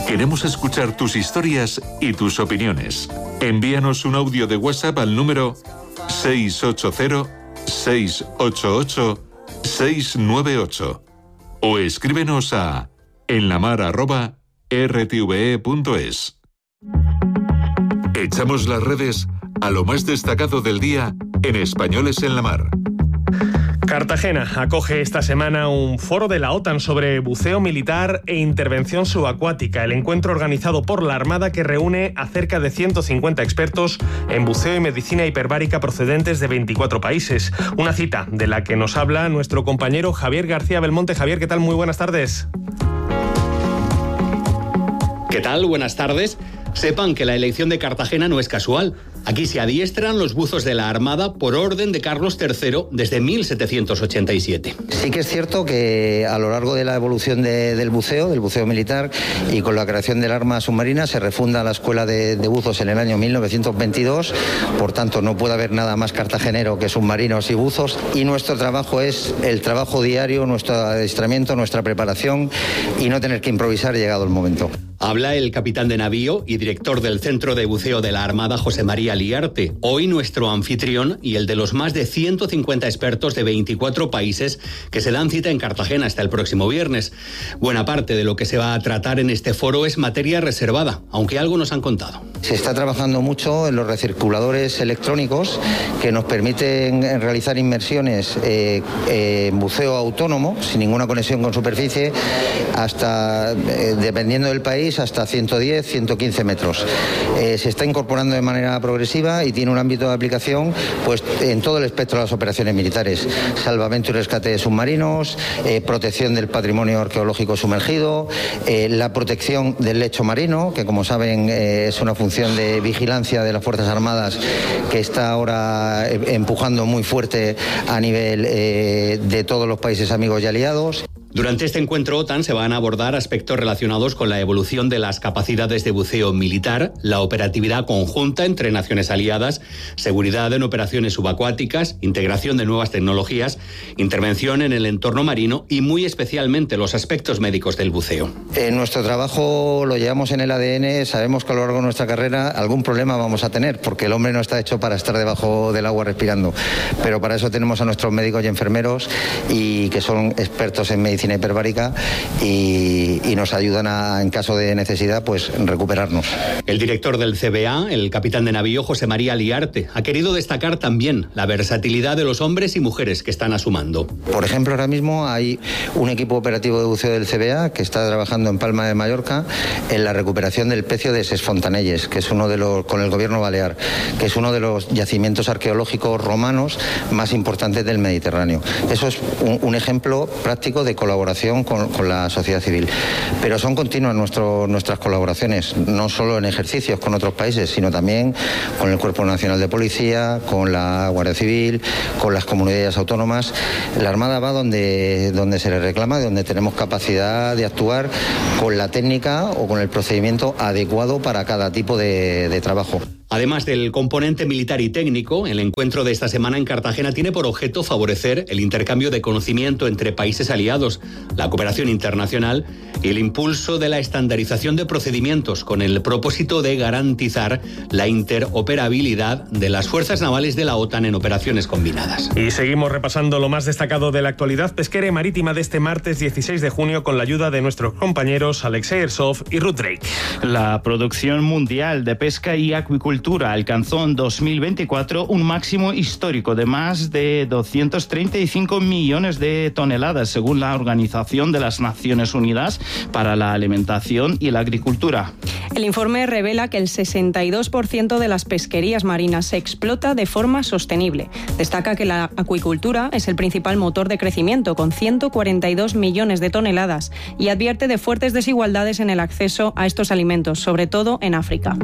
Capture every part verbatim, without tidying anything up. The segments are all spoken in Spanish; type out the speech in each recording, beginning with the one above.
Queremos escuchar tus historias y tus opiniones. Envíanos un audio de WhatsApp al número seis ocho cero, seis ocho ocho, seis nueve ocho o escríbenos a enlamar arroba r t v e punto es. Echamos las redes a lo más destacado del día en Españoles en la Mar. Cartagena acoge esta semana un foro de la OTAN sobre buceo militar e intervención subacuática, el encuentro organizado por la Armada que reúne a cerca de ciento cincuenta expertos en buceo y medicina hiperbárica procedentes de veinticuatro países. Una cita de la que nos habla nuestro compañero Javier García Belmonte. Javier, ¿qué tal? Muy buenas tardes. ¿Qué tal? Buenas tardes. Sepan que la elección de Cartagena no es casual. Aquí se adiestran los buzos de la Armada por orden de Carlos tercero desde mil setecientos ochenta y siete. Sí que es cierto que a lo largo de la evolución de, del buceo, del buceo militar y con la creación del arma submarina se refunda la Escuela de, de Buzos en el año mil novecientos veintidós. Por tanto, no puede haber nada más cartagenero que submarinos y buzos. Y nuestro trabajo es el trabajo diario, nuestro adiestramiento, nuestra preparación y no tener que improvisar llegado el momento. Habla el capitán de navío y director del Centro de Buceo de la Armada, José María Liarte. Hoy nuestro anfitrión y el de los más de ciento cincuenta expertos de veinticuatro países que se dan cita en Cartagena hasta el próximo viernes. Buena parte de lo que se va a tratar en este foro es materia reservada, aunque algo nos han contado. Se está trabajando mucho en los recirculadores electrónicos que nos permiten realizar inmersiones eh, eh, en buceo autónomo, sin ninguna conexión con superficie, hasta, eh, dependiendo del país, hasta ciento diez, ciento quince metros. Eh, se está incorporando de manera progresiva y tiene un ámbito de aplicación pues en todo el espectro de las operaciones militares: salvamento y rescate de submarinos, eh, protección del patrimonio arqueológico sumergido, eh, la protección del lecho marino, que como saben eh, es una función de vigilancia de las Fuerzas Armadas que está ahora eh, empujando muy fuerte a nivel eh, de todos los países amigos y aliados. Durante este encuentro OTAN se van a abordar aspectos relacionados con la evolución de las capacidades de buceo militar, la operatividad conjunta entre naciones aliadas, seguridad en operaciones subacuáticas, integración de nuevas tecnologías, intervención en el entorno marino y muy especialmente los aspectos médicos del buceo. En nuestro trabajo lo llevamos en el A D N, sabemos que a lo largo de nuestra carrera algún problema vamos a tener, porque el hombre no está hecho para estar debajo del agua respirando, pero para eso tenemos a nuestros médicos y enfermeros y que son expertos en medicina hiperbárica y, y nos ayudan a, en caso de necesidad, pues recuperarnos. El director del C B A, el capitán de navío José María Liarte, ha querido destacar también la versatilidad de los hombres y mujeres que están asumando. Por ejemplo, ahora mismo hay un equipo operativo de buceo del C B A que está trabajando en Palma de Mallorca en la recuperación del pecio de Ses Fontanelles, que es uno de los, con el gobierno balear, que es uno de los yacimientos arqueológicos romanos más importantes del Mediterráneo. Eso es un, un ejemplo práctico de colaboración Con, con la sociedad civil. Pero son continuas nuestro, nuestras colaboraciones, no solo en ejercicios con otros países, sino también con el Cuerpo Nacional de Policía, con la Guardia Civil, con las comunidades autónomas. La Armada va donde, donde se le reclama, donde tenemos capacidad de actuar con la técnica o con el procedimiento adecuado para cada tipo de, de trabajo. Además del componente militar y técnico, el encuentro de esta semana en Cartagena tiene por objeto favorecer el intercambio de conocimiento entre países aliados, la cooperación internacional y el impulso de la estandarización de procedimientos con el propósito de garantizar la interoperabilidad de las fuerzas navales de la OTAN en operaciones combinadas. Y seguimos repasando lo más destacado de la actualidad pesquera y marítima de este martes dieciséis de junio con la ayuda de nuestros compañeros Alexei Ersov y Ruth Drake. La producción mundial de pesca y acuicultura alcanzó en dos mil veinticuatro un máximo histórico de más de doscientos treinta y cinco millones de toneladas, según la Organización de las Naciones Unidas para la Alimentación y la Agricultura. El informe revela que el sesenta y dos por ciento de las pesquerías marinas se explota de forma sostenible. Destaca que la acuicultura es el principal motor de crecimiento, con ciento cuarenta y dos millones de toneladas, y advierte de fuertes desigualdades en el acceso a estos alimentos, sobre todo en África.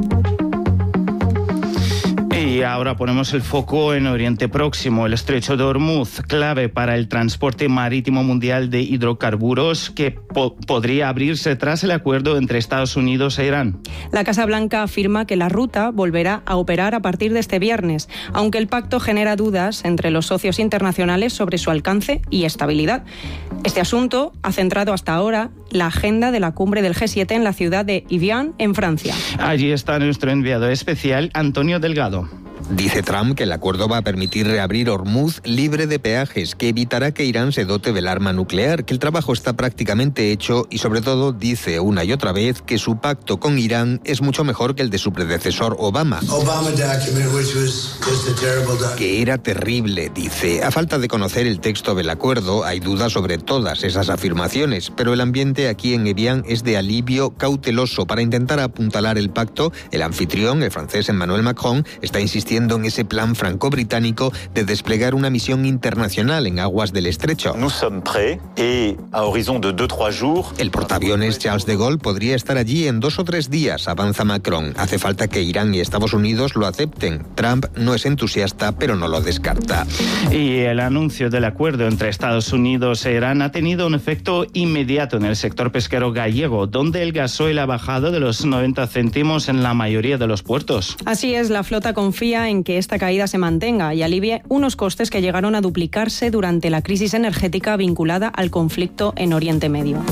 Y ahora ponemos el foco en Oriente Próximo. El estrecho de Hormuz, clave para el transporte marítimo mundial de hidrocarburos, que po- podría abrirse tras el acuerdo entre Estados Unidos e Irán. La Casa Blanca afirma que la ruta volverá a operar a partir de este viernes, aunque el pacto genera dudas entre los socios internacionales sobre su alcance y estabilidad. Este asunto ha centrado hasta ahora la agenda de la cumbre del G siete en la ciudad de Evian, en Francia. Allí está nuestro enviado especial, Antonio Delgado. Dice Trump que el acuerdo va a permitir reabrir Hormuz libre de peajes, que evitará que Irán se dote del arma nuclear, que el trabajo está prácticamente hecho y sobre todo dice una y otra vez que su pacto con Irán es mucho mejor que el de su predecesor Obama. Obama document, which was just a terrible document. Que era terrible, dice. A falta de conocer el texto del acuerdo, hay dudas sobre todas esas afirmaciones, pero el ambiente aquí en Evian es de alivio cauteloso. Para intentar apuntalar el pacto, el anfitrión, el francés Emmanuel Macron, está insistiendo en ese plan franco-británico de desplegar una misión internacional en aguas del estrecho. Nous sommes prêts et à horizon de deux trois jours. El portaaviones Charles de Gaulle podría estar allí en dos o tres días, avanza Macron. Hace falta que Irán y Estados Unidos lo acepten. Trump no es entusiasta, pero no lo descarta. Y el anuncio del acuerdo entre Estados Unidos e Irán ha tenido un efecto inmediato en el sector pesquero gallego, donde el gasoil ha bajado de los noventa céntimos en la mayoría de los puertos. Así es, la flota confía en que esta caída se mantenga y alivie unos costes que llegaron a duplicarse durante la crisis energética vinculada al conflicto en Oriente Medio.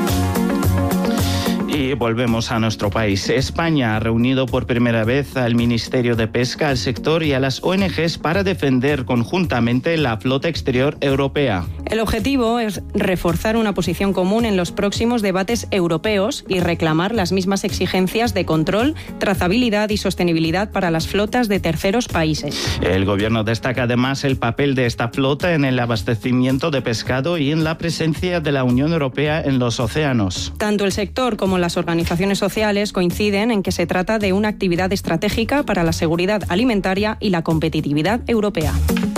Y volvemos a nuestro país. España ha reunido por primera vez al Ministerio de Pesca, al sector y a las O N Ges para defender conjuntamente la flota exterior europea. El objetivo es reforzar una posición común en los próximos debates europeos y reclamar las mismas exigencias de control, trazabilidad y sostenibilidad para las flotas de terceros países. El gobierno destaca además el papel de esta flota en el abastecimiento de pescado y en la presencia de la Unión Europea en los océanos. Tanto el sector como las organizaciones sociales coinciden en que se trata de una actividad estratégica para la seguridad alimentaria y la competitividad europea.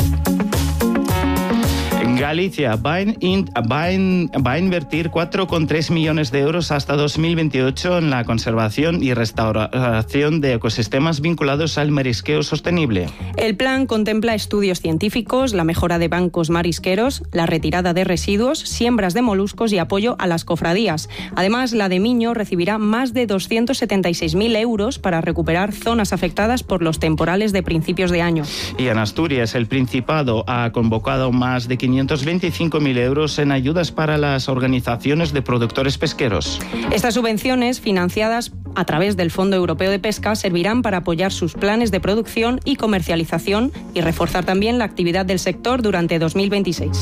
Galicia va a, in, va, a in, va a invertir cuatro coma tres millones de euros hasta dos mil veintiocho en la conservación y restauración de ecosistemas vinculados al marisqueo sostenible. El plan contempla estudios científicos, la mejora de bancos marisqueros, la retirada de residuos, siembras de moluscos y apoyo a las cofradías. Además, la de Miño recibirá más de doscientos setenta y seis mil euros para recuperar zonas afectadas por los temporales de principios de año. Y en Asturias, el Principado ha convocado más de quinientos veinticinco mil euros en ayudas para las organizaciones de productores pesqueros. Estas subvenciones, financiadas a través del Fondo Europeo de Pesca, servirán para apoyar sus planes de producción y comercialización y reforzar también la actividad del sector durante dos mil veintiséis.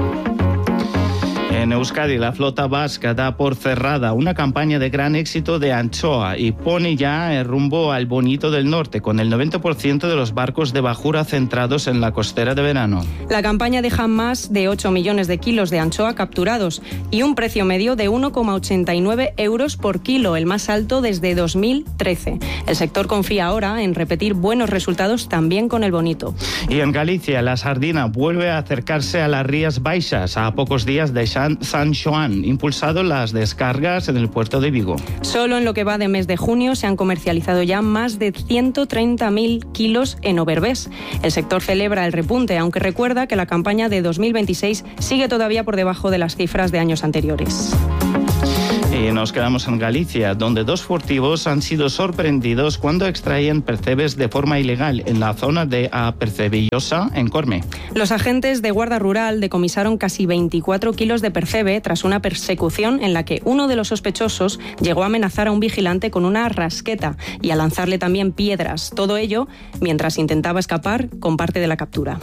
En Euskadi, la flota vasca da por cerrada una campaña de gran éxito de anchoa y pone ya el rumbo al Bonito del Norte, con el noventa por ciento de los barcos de bajura centrados en la costera de verano. La campaña deja más de ocho millones de kilos de anchoa capturados y un precio medio de uno coma ochenta y nueve euros por kilo, el más alto desde dos mil trece. El sector confía ahora en repetir buenos resultados también con el Bonito. Y en Galicia, la sardina vuelve a acercarse a las Rías Baixas a pocos días de San San Xoán, impulsado las descargas en el puerto de Vigo. Solo en lo que va de mes de junio se han comercializado ya más de ciento treinta mil kilos en Overbés. El sector celebra el repunte, aunque recuerda que la campaña de dos mil veintiséis sigue todavía por debajo de las cifras de años anteriores. Y nos quedamos en Galicia, donde dos furtivos han sido sorprendidos cuando extraían percebes de forma ilegal en la zona de A Percebillosa, en Corme. Los agentes de Guarda Rural decomisaron casi veinticuatro kilos de percebe tras una persecución en la que uno de los sospechosos llegó a amenazar a un vigilante con una rasqueta y a lanzarle también piedras. Todo ello mientras intentaba escapar con parte de la captura.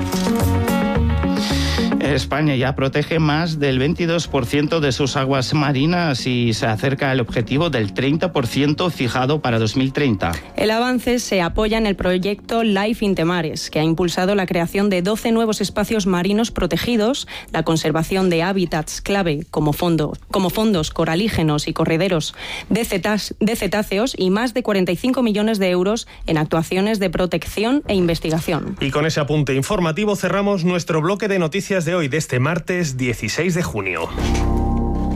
España ya protege más del veintidós por ciento de sus aguas marinas y se acerca al objetivo del treinta por ciento fijado para dos mil treinta. El avance se apoya en el proyecto Life Intemares, que ha impulsado la creación de doce nuevos espacios marinos protegidos, la conservación de hábitats clave como, fondo, como fondos coralígenos y correderos de, cetas, de cetáceos y más de cuarenta y cinco millones de euros en actuaciones de protección e investigación. Y con ese apunte informativo cerramos nuestro bloque de noticias de hoy, de este martes dieciséis de junio.